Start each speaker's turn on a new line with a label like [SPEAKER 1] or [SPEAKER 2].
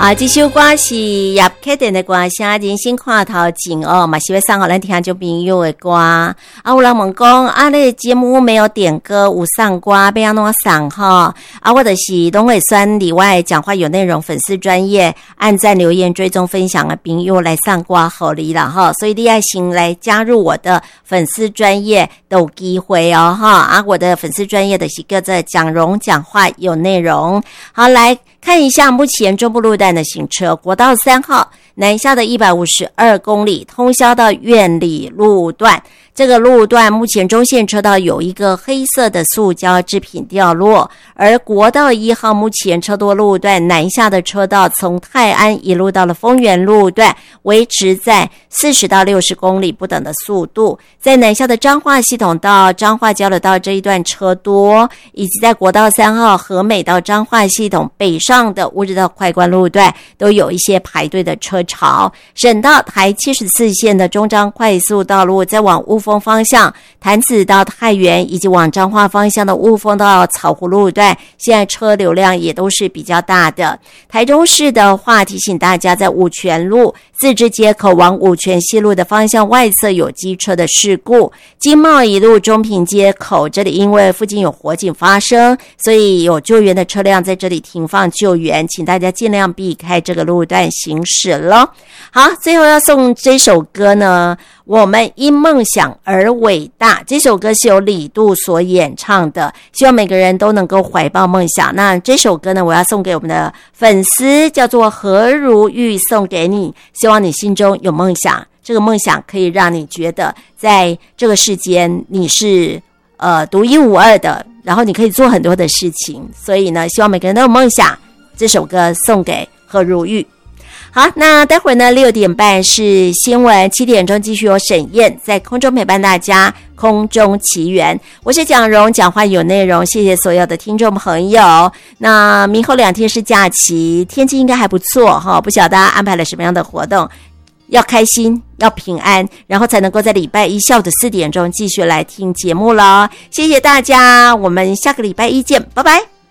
[SPEAKER 1] 啊，这首歌是叶启田的歌声，人生看头前哦，嘛是要送给咱听众朋友的歌。啊，有人问讲，啊，你的节目没有点歌，有送歌，要安怎送哈？啊，我就是拢会选里外讲话有内容，粉丝专业按赞留言追踪分享的朋友来送歌给你啦哈。所以你要先来加入我的粉丝专业都有机会哦哈。啊，我的粉丝专业的是叫做蒋蓉讲话有内容。好，来看一下目前中部路段的行车，国道3号南下的152公里通销到苑里路段，这个路段目前中线车道有一个黑色的塑胶制品掉落，而国道1号目前车多路段南下的车道从泰安一路到了丰原路段，维持在40到60公里不等的速度。在南下的彰化系统到彰化交流道这一段车多，以及在国道3号和美到彰化系统北上的乌日到快关路段都有一些排队的车潮。省道台74线的中彰快速道路在往雾峰方向潭子到太原以及往彰化方向的雾峰到草湖路段，现在车流量也都是比较大的。台中市的话，提醒大家在五权路自治街口往五权西路的方向外侧有机车的事故，经贸一路中平街口这里因为附近有火警发生，所以有救援的车辆在这里停放救援，请大家尽量避开这个路段行驶咯。好，最后要送这首歌呢，我们因梦想而伟大，这首歌是由李杜所演唱的，希望每个人都能够怀抱梦想。那这首歌呢，我要送给我们的粉丝，叫做何如玉，送给你，希望你心中有梦想，这个梦想可以让你觉得在这个世间你是独一无二的，然后你可以做很多的事情，所以呢，希望每个人都有梦想。这首歌送给何如玉。好，那待会儿呢6点半是新闻，7点钟继续有沈燕在空中陪伴大家，空中奇缘。我是蒋蓉，讲话有内容，谢谢所有的听众朋友。那明后2天是假期，天气应该还不错哈，不晓得大家安排了什么样的活动，要开心，要平安，然后才能够在礼拜一下午的4点钟继续来听节目咯。谢谢大家，我们下个礼拜一见，拜拜。